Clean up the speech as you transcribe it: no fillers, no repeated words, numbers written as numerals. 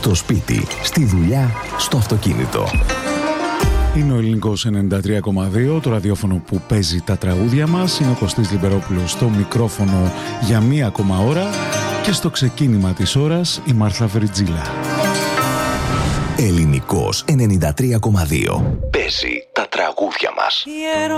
Στο σπίτι, στη δουλειά, στο αυτοκίνητο. Είναι ο Ελληνικός 93,2, το ραδιόφωνο που παίζει τα τραγούδια μας. Είναι ο Κωστής Λιμπερόπουλος στο μικρόφωνο για μία ακόμα ώρα και στο ξεκίνημα της ώρας η Μάρθα Βεριτζίλα. Ελληνικός 93,2. Παίζει τα τραγούδια μας.